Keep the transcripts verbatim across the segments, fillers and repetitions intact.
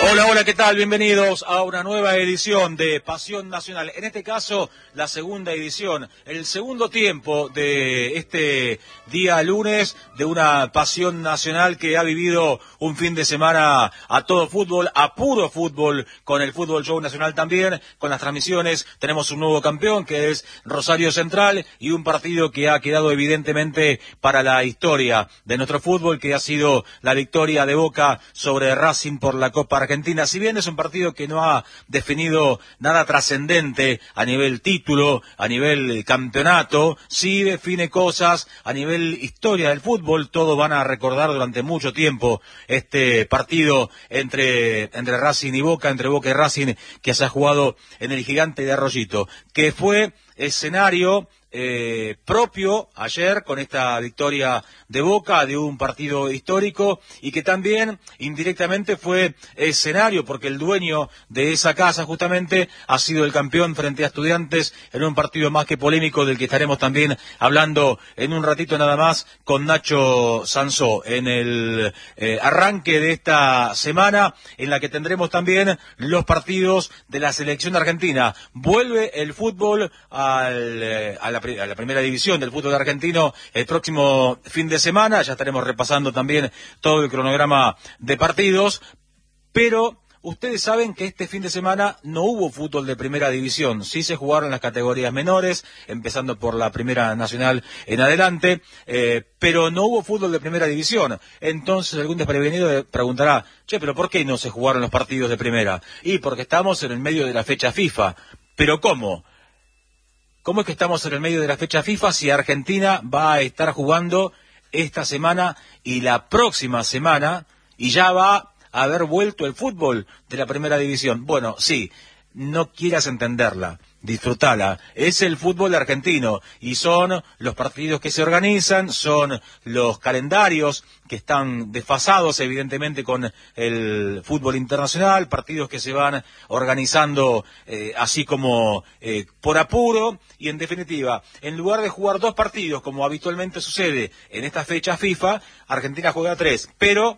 Hola, hola, ¿qué tal? Bienvenidos a una nueva edición de Pasión Nacional. En este caso, la segunda edición, el segundo tiempo de este día lunes de una Pasión Nacional que ha vivido un fin de semana a todo fútbol, a puro fútbol, con el Fútbol Show Nacional también, con las transmisiones. Tenemos un nuevo campeón que es Rosario Central y un partido que ha quedado evidentemente para la historia de nuestro fútbol, que ha sido la victoria de Boca sobre Racing por la Copa Argentina. Argentina, si bien es un partido que no ha definido nada trascendente a nivel título, a nivel campeonato, sí define cosas a nivel historia del fútbol. Todos van a recordar durante mucho tiempo este partido entre, entre Racing y Boca, entre Boca y Racing, que se ha jugado en el Gigante de Arroyito, que fue escenario Eh, propio ayer con esta victoria de Boca, de un partido histórico, y que también indirectamente fue escenario porque el dueño de esa casa justamente ha sido el campeón frente a Estudiantes en un partido más que polémico, del que estaremos también hablando en un ratito nada más con Nacho Sansó en el eh, arranque de esta semana, en la que tendremos también los partidos de la selección argentina. Vuelve el fútbol al, eh, a la a la primera división del fútbol argentino el próximo fin de semana. Ya estaremos repasando también todo el cronograma de partidos, pero ustedes saben que este fin de semana no hubo fútbol de primera división. Sí se jugaron las categorías menores, empezando por la primera nacional en adelante, eh, pero no hubo fútbol de primera división. Entonces algún desprevenido preguntará, che, pero ¿por qué no se jugaron los partidos de primera? Y porque estamos en el medio de la fecha FIFA. ¿Pero cómo? ¿Cómo es que estamos en el medio de la fecha FIFA si Argentina va a estar jugando esta semana y la próxima semana y ya va a haber vuelto el fútbol de la primera división? Bueno, sí, no quieras entenderla, disfrutala. Es el fútbol argentino y son los partidos que se organizan, son los calendarios que están desfasados evidentemente con el fútbol internacional, partidos que se van organizando eh, así como eh, por apuro, y en definitiva, en lugar de jugar dos partidos como habitualmente sucede en esta fecha FIFA, Argentina juega tres, pero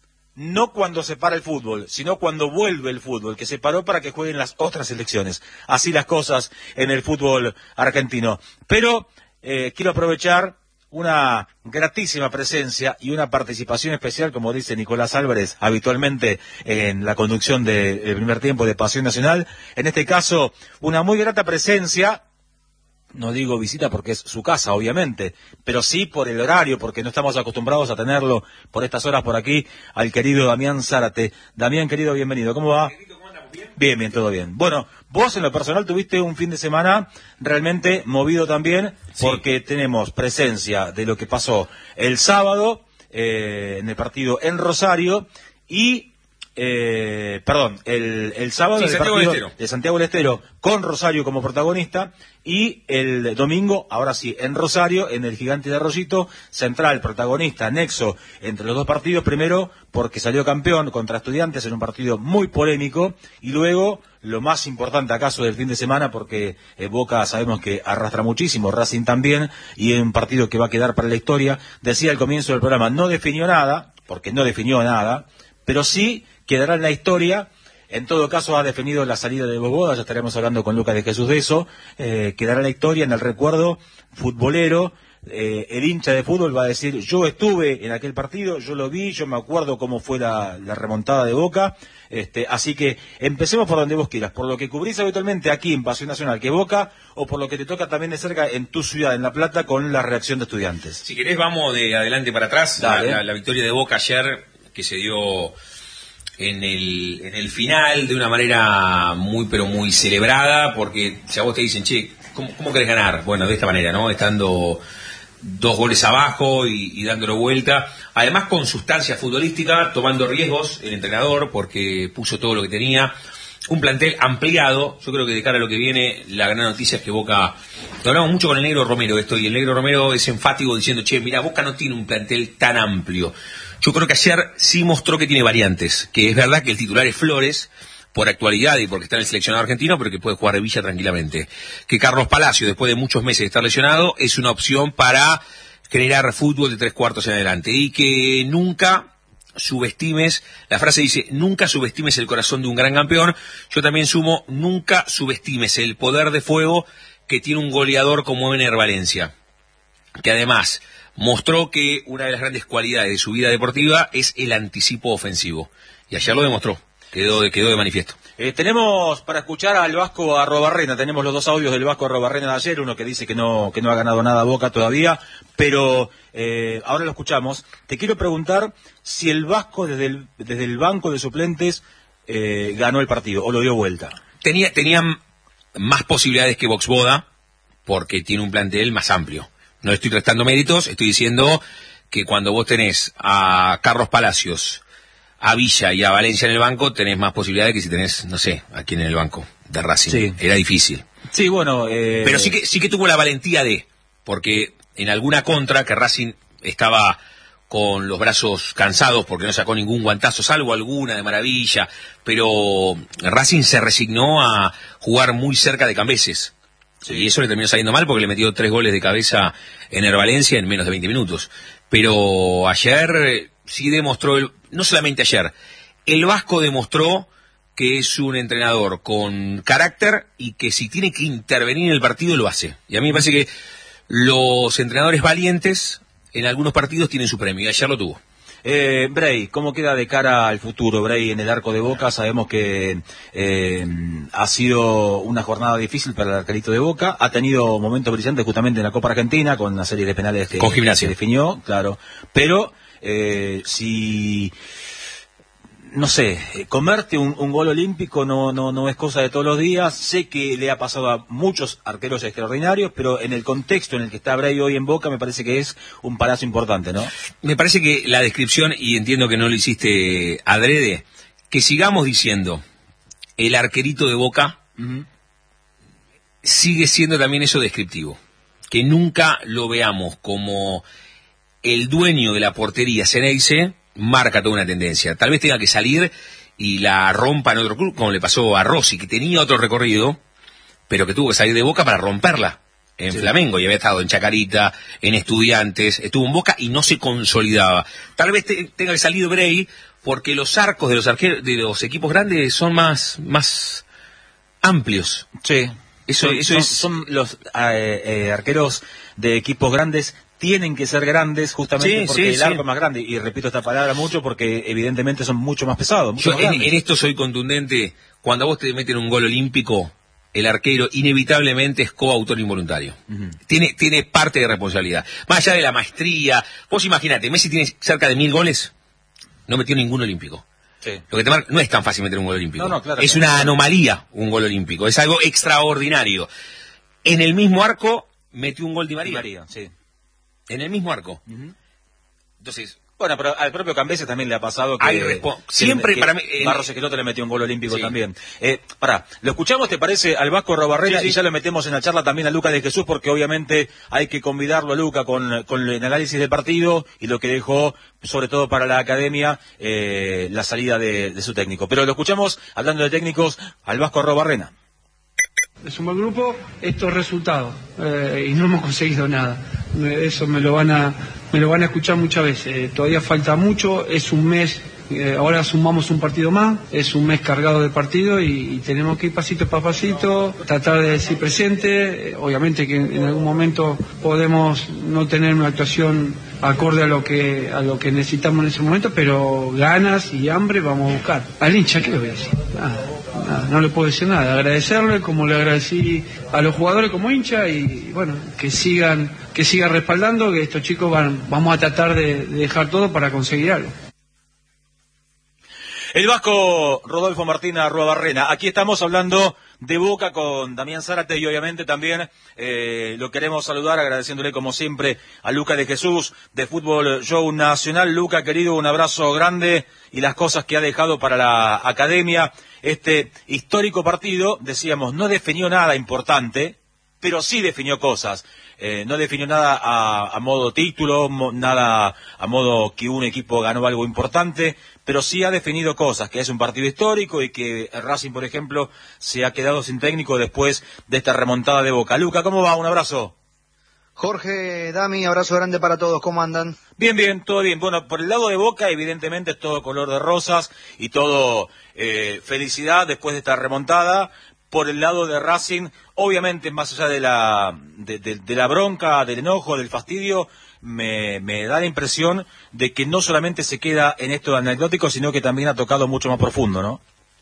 no cuando se para el fútbol, sino cuando vuelve el fútbol, que se paró para que jueguen las otras selecciones. Así las cosas en el fútbol argentino. Pero eh, quiero aprovechar una gratísima presencia y una participación especial, como dice Nicolás Álvarez, habitualmente en la conducción del primer tiempo de Pasión Nacional. En este caso, una muy grata presencia. No digo visita porque es su casa, obviamente, pero sí por el horario, porque no estamos acostumbrados a tenerlo por estas horas por aquí, al querido Damián Zárate. Damián, querido, bienvenido. ¿Cómo va? ¿Bien? Bien, bien, todo bien. Bueno, vos en lo personal tuviste un fin de semana realmente movido también, sí, porque tenemos presencia de lo que pasó el sábado eh, en el partido en Rosario y... Eh, perdón, el, el sábado sí, el partido de Santiago del Estero con Rosario como protagonista, y el domingo, ahora sí, en Rosario, en el Gigante de Arroyito, Central, protagonista, nexo entre los dos partidos, primero porque salió campeón contra Estudiantes en un partido muy polémico, y luego, lo más importante acaso del fin de semana, porque eh, Boca sabemos que arrastra muchísimo, Racing también, y es un partido que va a quedar para la historia. Decía al comienzo del programa, no definió nada, porque no definió nada, pero sí quedará en la historia. En todo caso ha definido la salida de Boboda, ya estaremos hablando con Lucas de Jesús de eso, eh, quedará en la historia, en el recuerdo futbolero. Eh, el hincha de fútbol va a decir, yo estuve en aquel partido, yo lo vi, yo me acuerdo cómo fue la, la remontada de Boca. Este, así que empecemos por donde vos quieras, por lo que cubrís habitualmente aquí en Pasión Nacional, que Boca, o por lo que te toca también de cerca en tu ciudad, en La Plata, con la reacción de Estudiantes. Si querés vamos de adelante para atrás. La, la, la victoria de Boca ayer, que se dio en el, en el final de una manera muy pero muy celebrada, porque si a vos te dicen, che, ¿cómo, cómo querés ganar? Bueno, de esta manera, ¿no? Estando dos goles abajo y, y dándolo vuelta, además con sustancia futbolística, tomando riesgos el entrenador, porque puso todo lo que tenía, un plantel ampliado. Yo creo que de cara a lo que viene, la gran noticia es que Boca, lo hablamos mucho con el Negro Romero esto, y el Negro Romero es enfático diciendo, che, mira, Boca no tiene un plantel tan amplio. Yo creo que ayer sí mostró que tiene variantes, que es verdad que el titular es Flores, por actualidad y porque está en el seleccionado argentino, pero que puede jugar de Villa tranquilamente. Que Carlos Palacio, después de muchos meses de estar lesionado, es una opción para generar fútbol de tres cuartos en adelante. Y que nunca subestimes, la frase dice, nunca subestimes el corazón de un gran campeón. Yo también sumo, nunca subestimes el poder de fuego que tiene un goleador como Ener Valencia, que además mostró que una de las grandes cualidades de su vida deportiva es el anticipo ofensivo. Y ayer lo demostró, quedó de, quedó de manifiesto. Eh, tenemos para escuchar al Vasco Arrobarrena, tenemos los dos audios del Vasco Arrobarrena de ayer, uno que dice que no que no ha ganado nada Boca todavía, pero eh, ahora lo escuchamos. Te quiero preguntar si el Vasco desde el, desde el banco de suplentes eh, ganó el partido o lo dio vuelta. Tenía, tenía más posibilidades que Voxboda porque tiene un plantel más amplio. No estoy restando méritos, estoy diciendo que cuando vos tenés a Carlos Palacios, a Villa y a Valencia en el banco, tenés más posibilidades que si tenés, no sé, a quién en el banco de Racing. Sí. Era difícil. Sí, bueno... Eh... Pero sí que, sí que tuvo la valentía de, porque en alguna contra que Racing estaba con los brazos cansados porque no sacó ningún guantazo, salvo alguna de maravilla, pero Racing se resignó a jugar muy cerca de Cambeses. Sí. Y eso le terminó saliendo mal porque le metió tres goles de cabeza en Ener Valencia en menos de veinte minutos. Pero ayer sí demostró, el, no solamente ayer, el Vasco demostró que es un entrenador con carácter y que si tiene que intervenir en el partido lo hace. Y a mí me parece que los entrenadores valientes en algunos partidos tienen su premio y ayer lo tuvo. Eh, Bray, ¿cómo queda de cara al futuro, Bray, en el arco de Boca? Sabemos que eh, ha sido una jornada difícil para el arquerito de Boca, ha tenido momentos brillantes justamente en la Copa Argentina, con una serie de penales que, con Gimnasia. que definió, claro, pero eh, si... No sé, comerte un, un gol olímpico no, no, no es cosa de todos los días. Sé que le ha pasado a muchos arqueros extraordinarios, pero en el contexto en el que está Bray hoy en Boca me parece que es un palazo importante, ¿no? Me parece que la descripción, y entiendo que no lo hiciste adrede, que sigamos diciendo el arquerito de Boca, uh-huh, sigue siendo también eso descriptivo. Que nunca lo veamos como el dueño de la portería Ceneice, marca toda una tendencia. Tal vez tenga que salir y la rompa en otro club, como le pasó a Rossi, que tenía otro recorrido, pero que tuvo que salir de Boca para romperla en sí. Flamengo, y había estado en Chacarita, en Estudiantes, estuvo en Boca y no se consolidaba. Tal vez te, tenga que salir Bray, porque los arcos de los arqueros, de los equipos grandes son más, más amplios. Sí. Eso, sí, eso son, es... son los eh, eh, arqueros de equipos grandes tienen que ser grandes justamente sí, porque sí, el arco sí. es más grande, y repito esta palabra mucho porque evidentemente son mucho más pesados. Mucho Yo más en, en esto soy contundente. Cuando a vos te meten un gol olímpico, el arquero inevitablemente es coautor involuntario. Uh-huh. Tiene, tiene parte de responsabilidad. Más allá de la maestría, vos imaginate, Messi tiene cerca de mil goles, no metió ningún olímpico. Sí. Lo que te marca, no es tan fácil meter un gol olímpico. No, no, claro, es claro. una anomalía un gol olímpico, es algo extraordinario. En el mismo arco metió un gol Di María. Di María, sí. En el mismo arco. Uh-huh. Entonces, bueno, pero al propio Cambeses también le ha pasado que... Hay respo- siempre que para mí... Barros Esqueloto le metió un gol olímpico sí. también. Eh, pará, ¿lo escuchamos, te parece, al Vasco Arrobarrena? Sí, sí. Y ya lo metemos en la charla también a Luca de Jesús, porque obviamente hay que convidarlo a Luca con, con el análisis del partido y lo que dejó, sobre todo para la academia, eh, la salida de, de su técnico. Pero lo escuchamos, hablando de técnicos, al Vasco Arrobarrena. Es un buen grupo, estos resultados, eh, y no hemos conseguido nada. Eso me lo van a me lo van a escuchar muchas veces. Eh, todavía falta mucho, es un mes, eh, ahora sumamos un partido más, es un mes cargado de partido y, y tenemos que ir pasito a pasito, tratar de decir presente. Eh, obviamente que en, en algún momento podemos no tener una actuación acorde a lo que a lo que necesitamos en ese momento, pero ganas y hambre vamos a buscar. Al hincha, ¿qué le voy a decir? Nada. Nada, no le puedo decir nada, agradecerle como le agradecí a los jugadores como hincha y bueno, que sigan que sigan respaldando, que estos chicos van, vamos a tratar de, de dejar todo para conseguir algo. El Vasco Rodolfo Martín Arrobarrena, aquí estamos hablando de Boca con Damián Zárate y obviamente también eh, lo queremos saludar agradeciéndole como siempre a Luca de Jesús de Fútbol Show Nacional. Luca, querido, un abrazo grande y las cosas que ha dejado para la academia. Este histórico partido, decíamos, no definió nada importante, pero sí definió cosas. Eh, no definió nada a, a modo título, mo, nada a modo que un equipo ganó algo importante, pero sí ha definido cosas, que es un partido histórico y que Racing, por ejemplo, se ha quedado sin técnico después de esta remontada de Boca. Luca, ¿cómo va? Un abrazo. Jorge, Dami, abrazo grande para todos, ¿cómo andan? Bien, bien, todo bien. Bueno, por el lado de Boca, evidentemente es todo color de rosas y todo eh, felicidad después de esta remontada. Por el lado de Racing, obviamente, más allá de la de, de, de la bronca, del enojo, del fastidio, me, me da la impresión de que no solamente se queda en esto anecdótico, sino que también ha tocado mucho más profundo, ¿no?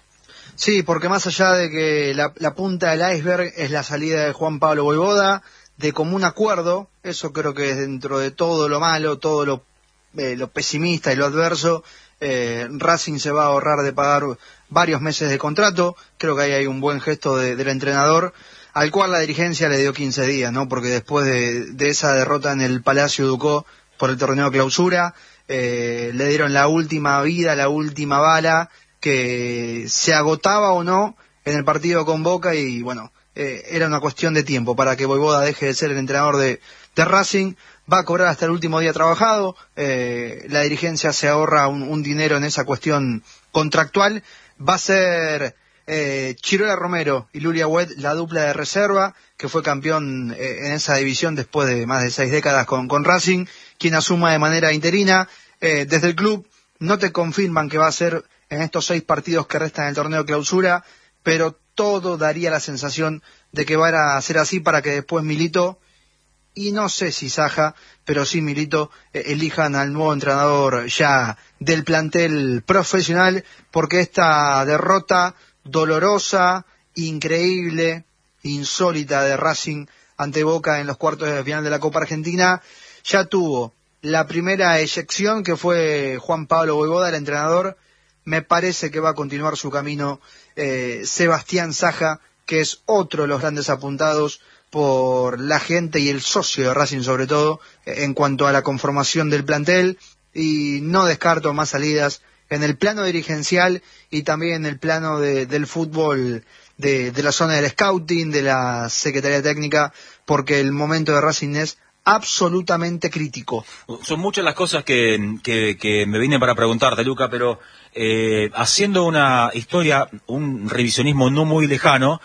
Sí, porque más allá de que la, la punta del iceberg es la salida de Juan Pablo Vojvoda, de común acuerdo, eso creo que es dentro de todo lo malo, todo lo, eh, lo pesimista y lo adverso, eh, Racing se va a ahorrar de pagar varios meses de contrato. Creo que ahí hay un buen gesto de, del entrenador, al cual la dirigencia le dio quince días, ¿no? Porque después de, de esa derrota en el Palacio Ducó por el torneo clausura, eh, le dieron la última vida, la última bala, que se agotaba o no en el partido con Boca, y bueno, eh, era una cuestión de tiempo para que Vojvoda deje de ser el entrenador de, de Racing. Va a cobrar hasta el último día trabajado, eh, la dirigencia se ahorra un, un dinero en esa cuestión contractual. Va a ser eh, Chirola Romero y Lulia Wed la dupla de reserva, que fue campeón eh, en esa división después de más de seis décadas con, con Racing, quien asuma de manera interina. Eh, desde el club no te confirman que va a ser en estos seis partidos que restan en el torneo de clausura, pero todo daría la sensación de que va a ser así para que después Milito, y no sé si Saja, pero sí Milito, eh, elijan al nuevo entrenador ya del plantel profesional, porque esta derrota dolorosa, increíble, insólita de Racing ante Boca en los cuartos de final de la Copa Argentina ya tuvo la primera eyección, que fue Juan Pablo Vojvoda, el entrenador. Me parece que va a continuar su camino eh, Sebastián Saja, que es otro de los grandes apuntados por la gente y el socio de Racing sobre todo, eh, en cuanto a la conformación del plantel, y no descarto más salidas en el plano dirigencial y también en el plano de, del fútbol, de, de la zona del scouting, de la Secretaría Técnica, porque el momento de Racing es absolutamente crítico. Son muchas las cosas que, que, que me vienen para preguntarte, Luca, pero eh, haciendo una historia, un revisionismo no muy lejano,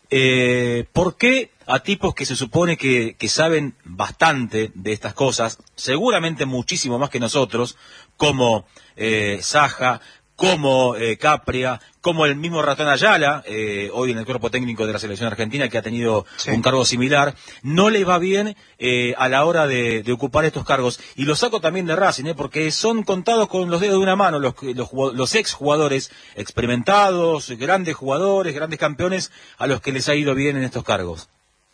eh, ¿por qué a tipos que se supone que, que saben bastante de estas cosas, seguramente muchísimo más que nosotros, como eh, Saja, como eh, Capria, como el mismo Ratón Ayala, eh, hoy en el cuerpo técnico de la selección argentina, que ha tenido sí. un cargo similar, no le va bien eh, a la hora de, de ocupar estos cargos? Y lo saco también de Racing, eh, porque son contados con los dedos de una mano los, los, los ex jugadores experimentados, grandes jugadores, grandes campeones, a los que les ha ido bien en estos cargos.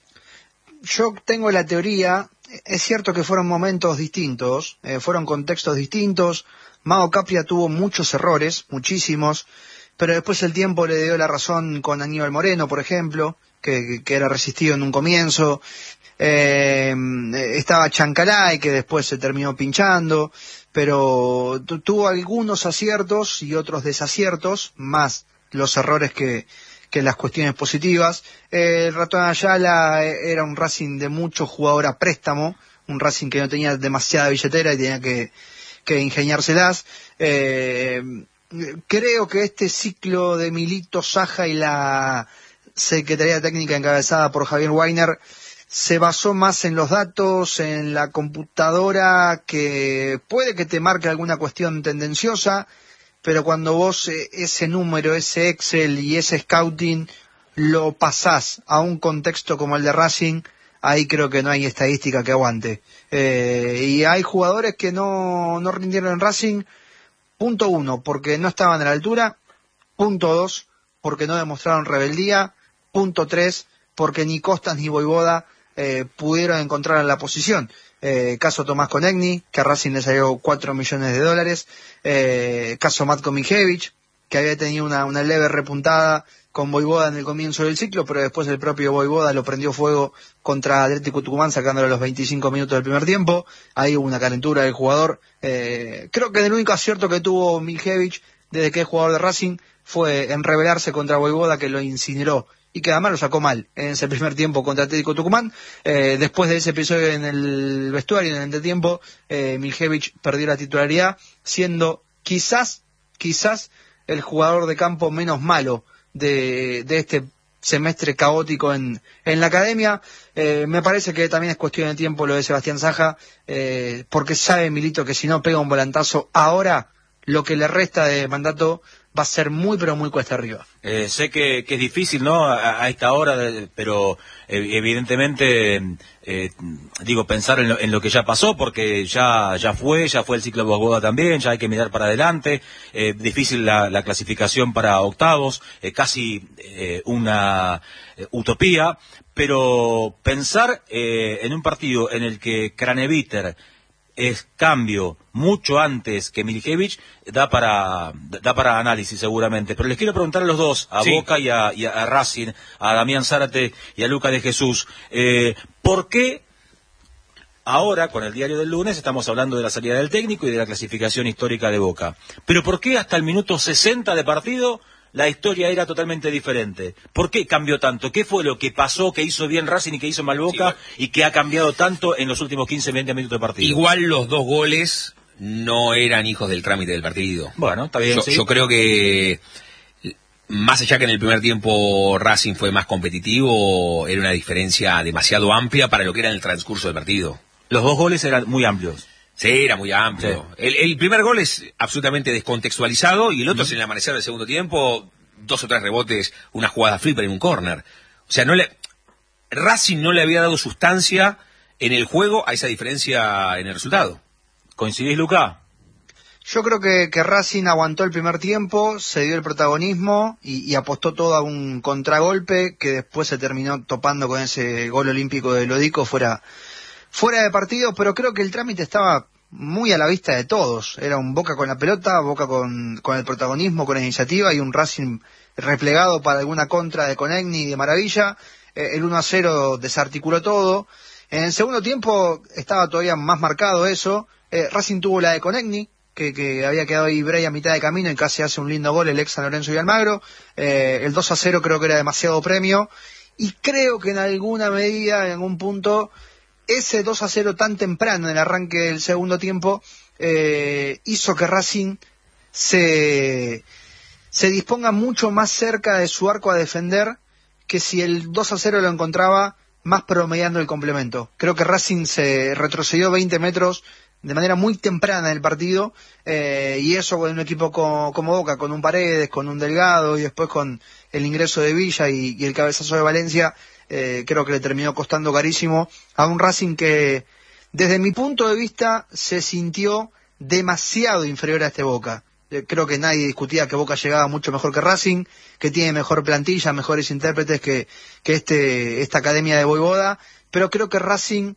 Yo tengo la teoría, es cierto que fueron momentos distintos, eh, fueron contextos distintos. Mago Capria tuvo muchos errores, muchísimos, pero después el tiempo le dio la razón con Aníbal Moreno, por ejemplo, que, que era resistido en un comienzo. Eh, estaba Chancalay, que después se terminó pinchando, pero tu, tuvo algunos aciertos y otros desaciertos, más los errores que, que las cuestiones positivas. Eh, el Ratón Ayala era un Racing de mucho jugador a préstamo, un Racing que no tenía demasiada billetera y tenía que que ingeniárselas. Eh, creo que este ciclo de Milito, Saja y la Secretaría Técnica encabezada por Javier Weiner se basó más en los datos, en la computadora, que puede que te marque alguna cuestión tendenciosa, pero cuando vos eh, ese número, ese Excel y ese scouting lo pasás a un contexto como el de Racing, ahí creo que no hay estadística que aguante. Eh, y hay jugadores que no, no rindieron en Racing, punto uno, porque no estaban a la altura, punto dos, porque no demostraron rebeldía, punto tres, porque ni Costas ni Vojvoda eh, pudieron encontrar la posición. Eh, caso Tomás Konechny, que a Racing le salió cuatro millones de dólares, eh, caso Matko Mijevich, que había tenido una, una leve repuntada con Vojvoda en el comienzo del ciclo, pero después el propio Vojvoda lo prendió fuego contra Atlético Tucumán, sacándolo a los veinticinco minutos del primer tiempo. Ahí hubo una calentura del jugador. Eh, creo que el único acierto que tuvo Mijevich desde que es jugador de Racing fue en rebelarse contra Vojvoda, que lo incineró y que además lo sacó mal en ese primer tiempo contra Atlético Tucumán. Eh, después de ese episodio en el vestuario, en el entretiempo, eh, Mijevich perdió la titularidad, siendo quizás, quizás el jugador de campo menos malo de, de este semestre caótico en, en la academia. Eh, me parece que también es cuestión de tiempo lo de Sebastián Saja, eh, porque sabe Milito que si no pega un volantazo ahora, lo que le resta de mandato va a ser muy pero muy cuesta arriba. Eh, sé que, que es difícil, ¿no? A, a esta hora, de, pero eh, evidentemente, eh, digo, pensar en lo, en lo que ya pasó, porque ya ya fue, ya fue el ciclo de Bogoda también, ya hay que mirar para adelante. Eh, difícil la, la clasificación para octavos, eh, casi eh, una eh, utopía, pero pensar eh, en un partido en el que Craneviter es cambio mucho antes que Milicevic, da para da para análisis seguramente. Pero les quiero preguntar a los dos, a sí. Boca y a, y a Racing, a Damián Zárate y a Luca de Jesús, eh, ¿por qué ahora, con el diario del lunes, estamos hablando de la salida del técnico y de la clasificación histórica de Boca? Pero ¿por qué hasta el minuto sesenta de partido la historia era totalmente diferente? ¿Por qué cambió tanto? ¿Qué fue lo que pasó, que hizo bien Racing y que hizo mal Boca, sí, y que ha cambiado tanto en los últimos quince, veinte minutos de partido? Igual los dos goles no eran hijos del trámite del partido. Bueno, está bien. Yo, sí. yo creo que, más allá que en el primer tiempo Racing fue más competitivo, era una diferencia demasiado amplia para lo que era en el transcurso del partido. Los dos goles eran muy amplios. Sí, era muy amplio. Sí. El, el primer gol es absolutamente descontextualizado y el otro, mm. es en el amanecer del segundo tiempo, dos o tres rebotes, una jugada flipper en un córner. O sea, no le, Racing no le había dado sustancia en el juego a esa diferencia en el resultado. ¿Coincidís, Luca? Yo creo que, que Racing aguantó el primer tiempo, se dio el protagonismo y, y apostó todo a un contragolpe que después se terminó topando con ese gol olímpico de Lodico fuera... fuera de partido, pero creo que el trámite estaba muy a la vista de todos. Era un Boca con la pelota, Boca con, con el protagonismo, con la iniciativa, y un Racing replegado para alguna contra de Conegni de maravilla. Eh, el uno a cero desarticuló todo. En el segundo tiempo estaba todavía más marcado eso. Eh, Racing tuvo la de Conegni, que, que había quedado ahí Bray a mitad de camino y casi hace un lindo gol el ex San Lorenzo y Almagro. Eh, el dos a cero creo que era demasiado premio. Y creo que en alguna medida, en algún punto, ese dos a cero tan temprano en el arranque del segundo tiempo eh, hizo que Racing se, se disponga mucho más cerca de su arco a defender que si el dos a cero lo encontraba más promediando el complemento. Creo que Racing se retrocedió veinte metros de manera muy temprana en el partido, eh, y eso con un equipo como, como Boca, con un Paredes, con un Delgado y después con el ingreso de Villa y, y el cabezazo de Valencia, Eh, creo que le terminó costando carísimo a un Racing que, desde mi punto de vista, se sintió demasiado inferior a este Boca. Eh, creo que nadie discutía que Boca llegaba mucho mejor que Racing, que tiene mejor plantilla, mejores intérpretes que, que este, esta academia de Voivoda, pero creo que Racing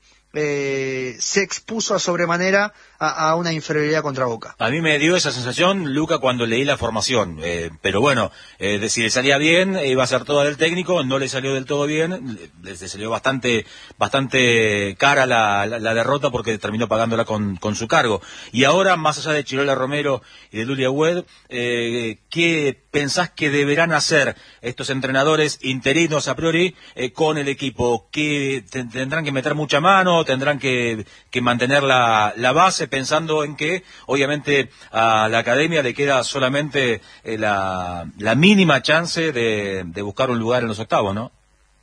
eh, se expuso a sobremanera a, a una inferioridad contra Boca. A mí me dio esa sensación, Luca, cuando leí la formación, eh, pero bueno, eh, de si le salía bien, iba a ser toda del técnico, no le salió del todo bien, le, le salió bastante bastante cara la, la, la derrota porque terminó pagándola con, con su cargo. Y ahora, más allá de Chirola Romero y de Lulia Wed, eh, ¿qué pensás que deberán hacer estos entrenadores interinos a priori eh, con el equipo? ¿Que tendrán que meter mucha mano, tendrán que, que mantener la, la base, pensando en que obviamente a la academia le queda solamente eh, la, la mínima chance de, de buscar un lugar en los octavos, ¿no?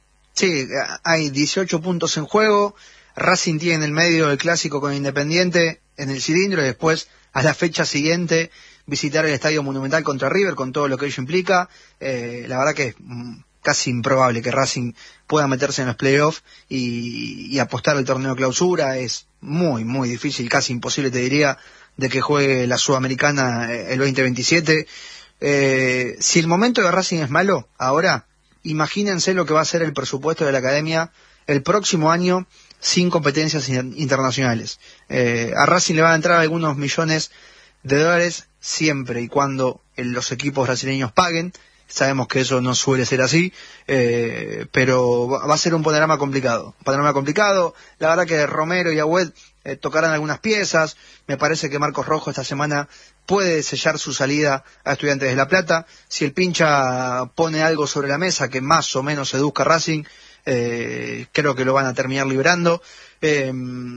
Sí, hay dieciocho puntos en juego, Racing tiene en el medio el clásico con Independiente en el cilindro y después a la fecha siguiente visitar el Estadio Monumental contra River con todo lo que ello implica. Eh, la verdad que es casi improbable que Racing pueda meterse en los playoffs y, y apostar al torneo clausura. Es muy, muy difícil, casi imposible te diría, de que juegue la Sudamericana el veinte veintisiete. Eh, si el momento de Racing es malo, ahora, imagínense lo que va a ser el presupuesto de la academia el próximo año sin competencias internacionales. Eh, a Racing le van a entrar algunos millones de dólares siempre y cuando los equipos brasileños paguen. Sabemos que eso no suele ser así, eh, pero va a ser un panorama complicado. Un panorama complicado. La verdad que Romero y Agüed eh, tocarán algunas piezas. Me parece que Marcos Rojo esta semana puede sellar su salida a Estudiantes de La Plata. Si el pincha pone algo sobre la mesa que más o menos seduzca a Racing, eh, creo que lo van a terminar liberando. Eh,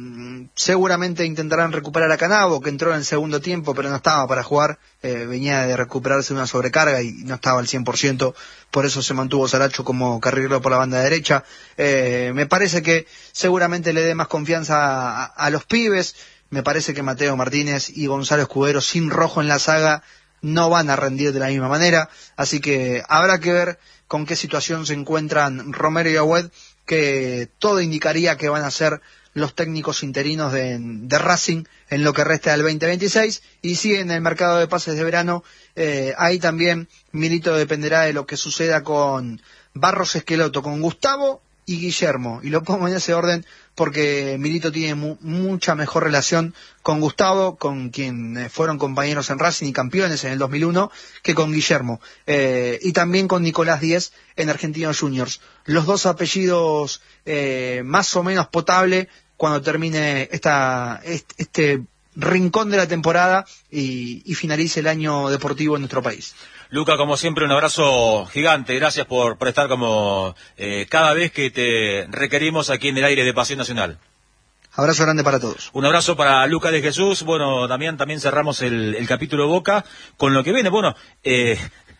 seguramente intentarán recuperar a Canavo, que entró en el segundo tiempo, pero no estaba para jugar. Eh, venía de recuperarse de una sobrecarga y no estaba al cien por ciento. Por eso se mantuvo Saracho como carrilero por la banda derecha. Eh, me parece que seguramente le dé más confianza a, a los pibes. Me parece que Mateo Martínez y Gonzalo Escudero, sin Rojo en la saga, no van a rendir de la misma manera. Así que habrá que ver con qué situación se encuentran Romero y Agüed, que todo indicaría que van a ser los técnicos interinos de, de Racing en lo que resta del veinte veintiséis, y sí, en el mercado de pases de verano, eh, ahí también Milito dependerá de lo que suceda con Barros Esqueloto, con Gustavo y Guillermo, y lo pongo en ese orden porque Milito tiene mu mucha mejor relación con Gustavo, con quien eh, fueron compañeros en Racing y campeones en el dos mil uno, que con Guillermo, eh, y también con Nicolás Díez en Argentinos Juniors. Los dos apellidos eh, más o menos potable cuando termine esta este, este rincón de la temporada y, y finalice el año deportivo en nuestro país. Luca, como siempre, un abrazo gigante. Gracias por, por estar como eh, cada vez que te requerimos aquí en el aire de Pasión Nacional. Abrazo grande para todos. Un abrazo para Luca de Jesús. Bueno, Damián, también cerramos el, el capítulo Boca con lo que viene. Bueno, eh,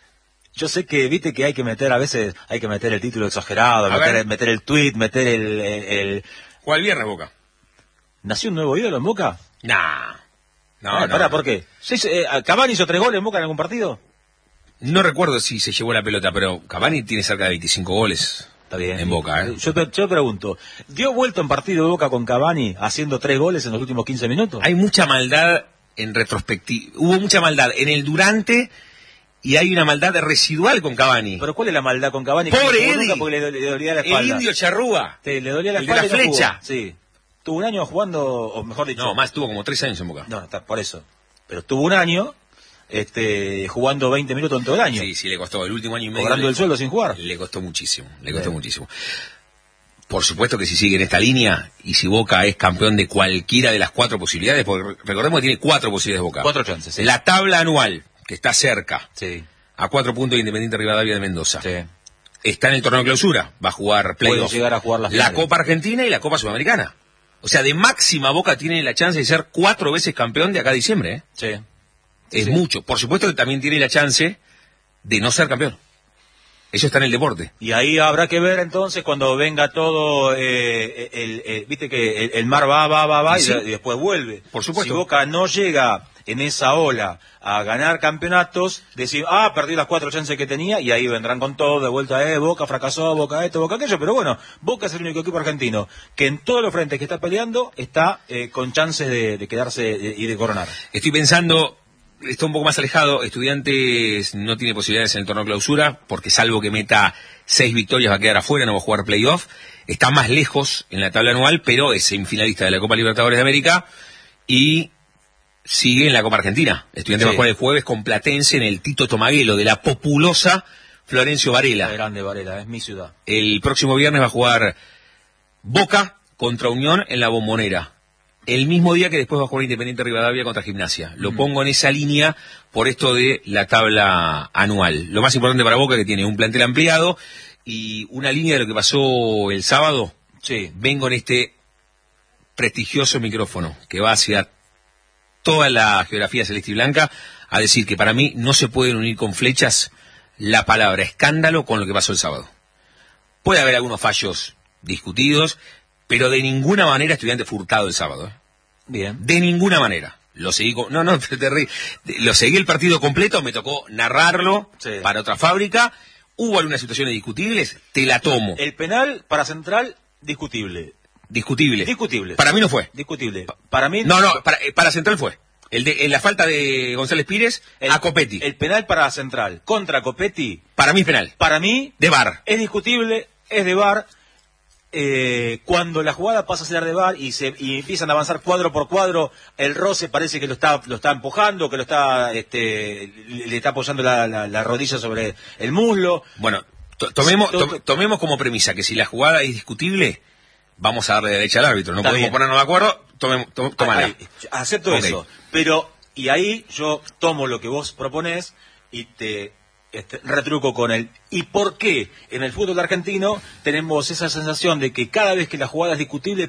yo sé que, viste que hay que meter, a veces hay que meter el título exagerado, meter, meter el tweet, meter el... el, el... ¿Cuál viernes, Boca? ¿Nació un nuevo ídolo en Boca? Nah. No, eh, no. Pará, ¿por qué? Eh, ¿Cavani hizo tres goles en Boca en algún partido? No recuerdo si se llevó la pelota, pero Cavani tiene cerca de veinticinco goles. Está bien. En Boca, ¿eh? Yo, yo pregunto, ¿dio vuelta en partido de Boca con Cavani haciendo tres goles en los últimos quince minutos? Hay mucha maldad en retrospectiva. Hubo mucha maldad en el durante y hay una maldad residual con Cavani. ¿Pero cuál es la maldad con Cavani? ¡Pobre Eddie! Porque le, le dolía la espalda. El indio Charrúa. Sí, le dolía la el espalda. de la flecha. No sí. Tuvo un año jugando, o mejor dicho... No, más tuvo como tres años en Boca. No, está, por eso. Pero tuvo un año... Este, jugando veinte minutos en todo el año. Sí, sí, le costó el último año y medio. Cobrando el sueldo sin jugar. Le costó muchísimo, le costó Bien. muchísimo. Por supuesto que si sigue en esta línea, y si Boca es campeón de cualquiera de las cuatro posibilidades, porque recordemos que tiene cuatro posibilidades Boca. Cuatro chances, sí. La tabla anual, que está cerca, sí. a cuatro puntos de Independiente Rivadavia de Mendoza. Sí. Está en el torneo de clausura, va a jugar playoff. Puede llegar a jugar las la finales. Copa Argentina y la Copa Sudamericana. O sea, de máxima Boca tiene la chance de ser cuatro veces campeón de acá a diciembre, ¿eh? Sí. Es sí. mucho. Por supuesto que también tiene la chance de no ser campeón. Eso está en el deporte. Y ahí habrá que ver entonces cuando venga todo, eh, el, el, viste que el, el mar va, va, va, va ¿Sí? y, y después vuelve. Por supuesto. Si Boca no llega en esa ola a ganar campeonatos, decir, ah, perdí las cuatro chances que tenía, y ahí vendrán con todo, de vuelta, eh, Boca fracasó, Boca esto, Boca aquello, pero bueno, Boca es el único equipo argentino que en todos los frentes que está peleando está eh, con chances de, de quedarse de, y de coronar. Estoy pensando... Está un poco más alejado. Estudiantes no tiene posibilidades en el torneo clausura, porque salvo que meta seis victorias va a quedar afuera, no va a jugar playoff. Está más lejos en la tabla anual, pero es semifinalista de la Copa Libertadores de América y sigue en la Copa Argentina. Estudiantes sí. va a jugar el jueves con Platense en el Tito Tomaguelo de la populosa Florencio Varela. La grande Varela, es mi ciudad. El próximo viernes va a jugar Boca contra Unión en la Bombonera. El mismo día que después va a jugar Independiente Rivadavia contra Gimnasia. Lo mm. pongo en esa línea por esto de la tabla anual. Lo más importante para Boca es que tiene un plantel ampliado y una línea de lo que pasó el sábado. Sí. Vengo en este prestigioso micrófono que va hacia toda la geografía celeste y blanca a decir que para mí no se pueden unir con flechas la palabra escándalo con lo que pasó el sábado. Puede haber algunos fallos discutidos, pero de ninguna manera Estudiante furtado el sábado. ¿eh? Bien. De ninguna manera. Lo seguí con... No, no, te rí. Lo seguí el partido completo, me tocó narrarlo sí. para otra fábrica. Hubo algunas situaciones discutibles, te la tomo. El penal para Central, discutible. Discutible. Discutible. Para mí no fue. Discutible. Para mí... No, no, para, para Central fue. El de en la falta de González Pires el, a Copetti. El penal para Central contra Copetti... Para mí penal. Para mí... De V A R. Es discutible, es de V A R... Eh, cuando la jugada pasa a ser de V A R y se y empiezan a avanzar cuadro por cuadro, el roce parece que lo está lo está empujando, que lo está este le está apoyando la, la, la rodilla sobre el muslo. Bueno, to, tomemos to, tomemos como premisa que si la jugada es discutible, vamos a darle derecha al árbitro, no podemos bien. ponernos de acuerdo, tomemos, to, tómala. Ahí, acepto okay. eso, pero y ahí yo tomo lo que vos proponés y te Este, retruco con él. ¿Y por qué en el fútbol argentino tenemos esa sensación de que cada vez que la jugada es discutible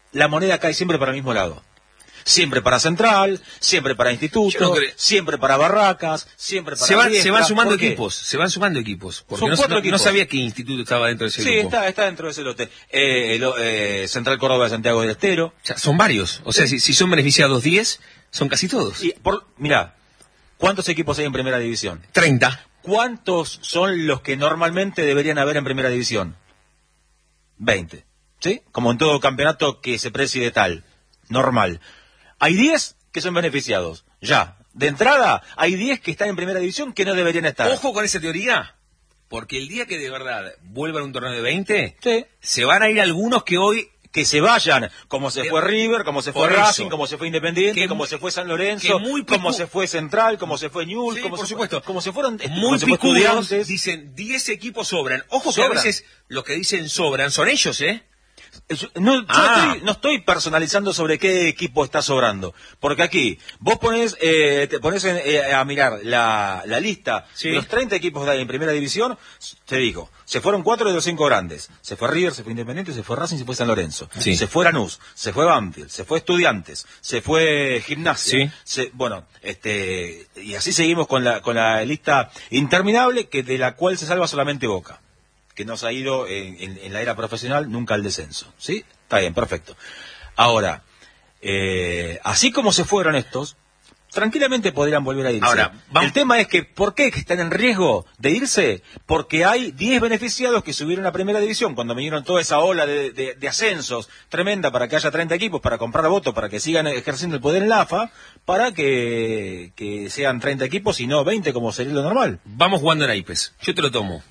la moneda cae siempre para el mismo lado. Siempre para Central, siempre para Instituto, no cre... siempre para Barracas, siempre para se van, Riestra. Se van sumando equipos, se van sumando equipos. Porque no, no, equipos. no sabía que Instituto estaba dentro de ese sí, grupo. Sí, está, está dentro de ese lote. Eh, lo, eh, Central Córdoba de Santiago del Estero. O sea, son varios. O sea, sí. si, si son beneficiados diez, son casi todos. Y por, mirá, ¿cuántos equipos hay en Primera División? treinta. ¿Cuántos son los que normalmente deberían haber en Primera División? veinte. ¿Sí? Como en todo campeonato que se preside tal. Normal. Hay diez que son beneficiados. Ya. De entrada, hay diez que están en Primera División que no deberían estar. Ojo con esa teoría, porque el día que de verdad vuelvan un torneo de veinte, sí. se van a ir algunos que hoy... Que se vayan, como se fue River, como se fue Racing, como se fue Independiente, como se fue San Lorenzo, como se fue Central, como se fue Newell's, sí, como por se supuesto, fue, como se fueron muy picudos, dicen diez equipos sobran. Ojo sobran. Que a veces los que dicen sobran son ellos, ¿eh? No, yo ah. estoy, no estoy personalizando sobre qué equipo está sobrando, porque aquí vos ponés, eh, te pones en, eh, a mirar la, la lista sí. de los treinta equipos de ahí en Primera División, te digo, se fueron cuatro de los cinco grandes, se fue River, se fue Independiente, se fue Racing, se fue San Lorenzo, sí. se fue Lanús, se fue Banfield, se fue Estudiantes, se fue Gimnasia, sí. se, bueno, este, y así seguimos con la, con la lista interminable que de la cual se salva solamente Boca, que nos ha ido en, en, en la era profesional nunca al descenso, ¿sí? Está bien, perfecto. Ahora, eh, así como se fueron estos, tranquilamente podrían volver a irse. Ahora, vamos... El tema es que, ¿por qué están en riesgo de irse? Porque hay diez beneficiados que subieron a Primera División cuando vinieron toda esa ola de, de, de ascensos tremenda para que haya treinta equipos, para comprar votos, para que sigan ejerciendo el poder en la A F A, para que, que sean treinta equipos y no veinte como sería lo normal. Vamos jugando en naipes. Yo te lo tomo.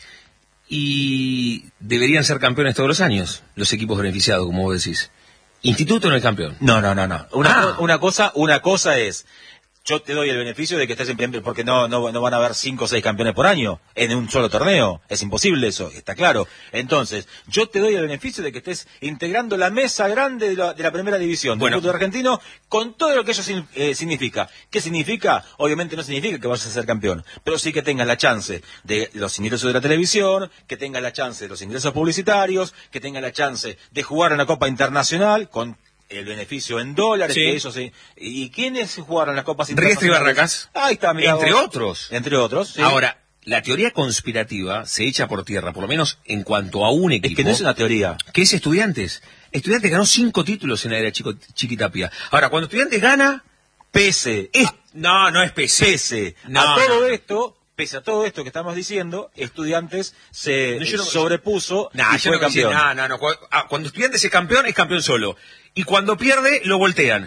Y deberían ser campeones todos los años, los equipos beneficiados, como vos decís. Instituto no es campeón. No, no, no, no. Una, ah. una cosa, una cosa es, yo te doy el beneficio de que estés en primer, porque no, no, no van a haber cinco o seis campeones por año en un solo torneo. Es imposible eso, está claro. Entonces, yo te doy el beneficio de que estés integrando la mesa grande de la, de la Primera División del bueno. fútbol argentino con todo lo que eso eh, significa. ¿Qué significa? Obviamente no significa que vayas a ser campeón, pero sí que tengas la chance de los ingresos de la televisión, que tengas la chance de los ingresos publicitarios, que tengas la chance de jugar en la Copa Internacional con el beneficio en dólares, sí. que eso sí. ¿Y quiénes jugaron las copas internacionales? Riestra y Barracas. Ahí está, mirá, entre vos. otros. Entre otros, sí. Ahora, la teoría conspirativa se echa por tierra, por lo menos en cuanto a un equipo. Es que no es una teoría. Que es Estudiantes. Estudiantes ganó cinco títulos en la era Chico, Chiquitapia. Ahora, cuando Estudiantes gana, pese. Es, no, no es pese. Pese. No, a todo no. esto... Pese a todo esto que estamos diciendo, Estudiantes se no, no, sobrepuso nah, y fue no campeón. No, no, no. Cuando Estudiantes es campeón, es campeón solo. Y cuando pierde, lo voltean.